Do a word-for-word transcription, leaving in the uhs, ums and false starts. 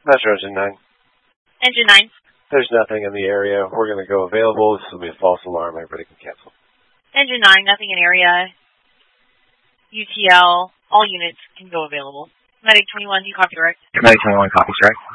Metro Engine nine. Engine nine. There's nothing in the area. We're going to go available. This will be a false alarm. Everybody can cancel. Engine nine, nothing in area. U T L, all units can go available. Medic twenty-one, do you copy direct? Medic twenty-one, copy direct.